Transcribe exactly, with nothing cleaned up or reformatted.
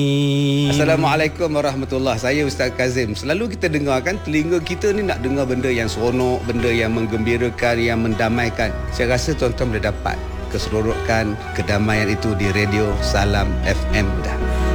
Assalamualaikum warahmatullahi wabarakatuh. Saya Ustaz Kazim. Selalu kita dengar kan, telinga kita ni nak dengar benda yang seronok, benda yang menggembirakan, yang mendamaikan. Saya rasa tuan-tuan boleh dapat keseronokan, kedamaian itu di radio Salam F M dah.